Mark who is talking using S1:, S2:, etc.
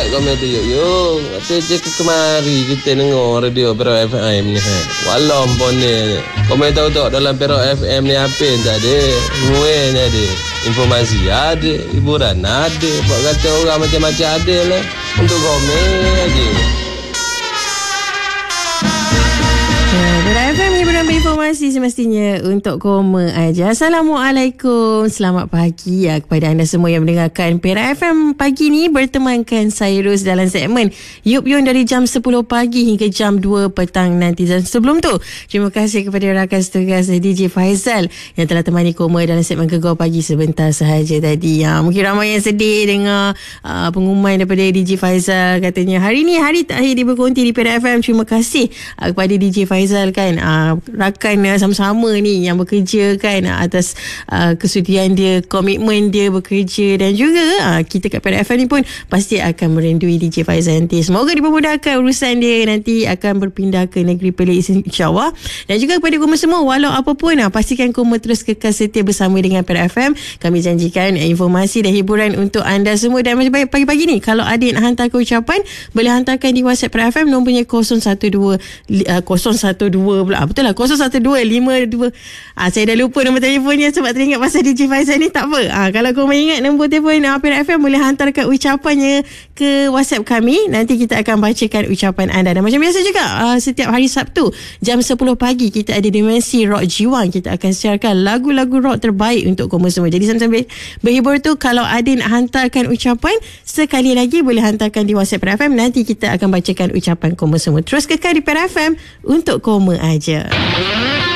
S1: komen tu yuk. Kata je kemari kita dengar radio Perak FM ni. Walau pun ni. Komen tahu tak dalam Perak FM ni apa yang tak ada. Semua ni ada. Informasi ada, hiburan ada. Buat kata orang macam-macam ada lah. Untuk komen aja.
S2: Perak FM hiburan berinformasi semestinya untuk koma aja. Assalamualaikum. Selamat pagi kepada anda semua yang mendengarkan Perak FM pagi ni, bertemankan saya Ros dalam segmen Yup Yun dari jam 10 pagi hingga jam 2 petang nanti. Dan sebelum tu, terima kasih kepada rakan setugas DJ Faizal yang telah temani koma dalam segmen Gegar Pagi sebentar sahaja tadi. Mungkin ramai yang sedih dengar pengumuman daripada DJ Faizal, katanya hari ni hari terakhir dia berkonti di Perak FM. Terima kasih kepada DJ Faizal kan, rakan sama-sama ni yang bekerja kan, atas kesudian dia, komitmen dia bekerja, dan juga kita kat Perak FM ni pun pasti akan merindui DJ Faizal nanti. Semoga dipermudahkan urusan dia nanti akan berpindah ke negeri pelik insyaAllah. Dan juga kepada Koma semua, walau apa pun pastikan Koma terus kekal setia bersama dengan Perak FM. Kami janjikan informasi dan hiburan untuk anda semua. Dan macam pagi-pagi ni, kalau ada nak hantar ke ucapan, boleh hantarkan di WhatsApp Perak FM. Nombornya 012 pula. Betul lah, 01252. Saya dah lupa nombor telefonnya sebab teringat pasal DJ Faizal ni. Tak apa. Kalau korang ingat nombor telefon Perak FM, boleh hantarkan ucapannya ke WhatsApp kami. Nanti kita akan bacakan ucapan anda. Dan macam biasa juga, setiap hari Sabtu jam 10 pagi kita ada Dimensi Rock Jiwang. Kita akan siarkan lagu-lagu rock terbaik untuk korang semua. Jadi sambil berhibur tu, kalau ada nak hantarkan ucapan, sekali lagi boleh hantarkan di WhatsApp Perak FM. Nanti kita akan bacakan ucapan korang semua. Terus kekal di Perak FM untuk koma aja.